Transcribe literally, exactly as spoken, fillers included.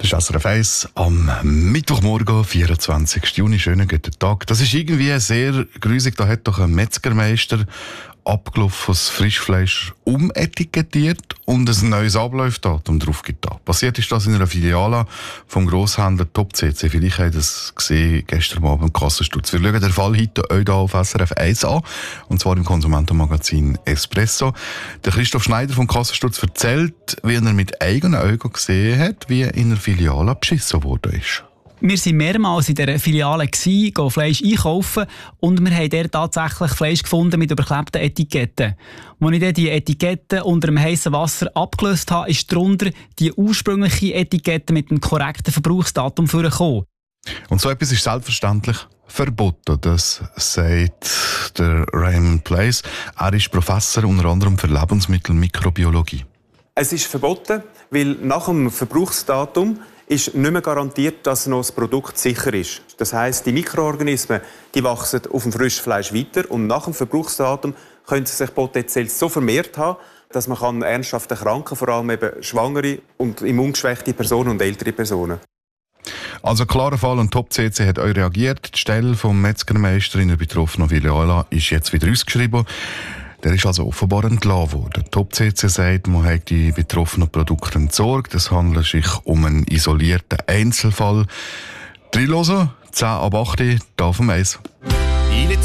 Das ist S R F eins am Mittwochmorgen, vierundzwanzigsten Juni. Schönen guten Tag. Das ist irgendwie sehr grusig. Da hat doch ein Metzgermeister abgelaufenes Frischfleisch umetikettiert und ein neues Ablaufdatum drauf getan. Passiert ist das in einer Filiale vom Grosshändler Top C C. Vielleicht habt ihr das gesehen gestern Abend im Kassensturz. Wir schauen den Fall heute euch hier auf S R F eins an, und zwar im Konsumentenmagazin Espresso. Der Christoph Schneider vom Kassensturz erzählt, wie er mit eigenen Augen gesehen hat, wie in einer Filiale beschissen worden ist. Wir waren mehrmals in dieser Filiale, gehen Fleisch einkaufen, und wir haben dort tatsächlich Fleisch gefunden mit überklebten Etiketten. Als ich dann die Etiketten unter dem heißen Wasser abgelöst habe, ist darunter die ursprüngliche Etikette mit dem korrekten Verbrauchsdatum vorgekommen. Und so etwas ist selbstverständlich verboten. Das sagt der Raymond Place. Er ist Professor unter anderem für Lebensmittelmikrobiologie. Es ist verboten, weil nach dem Verbrauchsdatum ist nicht mehr garantiert, dass noch das Produkt sicher ist. Das heisst, die Mikroorganismen die wachsen auf dem Frischfleisch weiter, und nach dem Verbrauchsdatum können sie sich potenziell so vermehrt haben, dass man kann ernsthaft erkranken, vor allem eben schwangere und immungeschwächte Personen und ältere Personen. Also klarer Fall, und Top C C hat auch reagiert. Die Stelle vom Metzgermeister in der betroffenen Filiale ist jetzt wieder ausgeschrieben. Der ist also offenbar entlassen worden. Top C C sagt, man hat die betroffenen Produkte entsorgt. Es handelt sich um einen isolierten Einzelfall. Dreilosen, zehn ab acht, da vom Eis.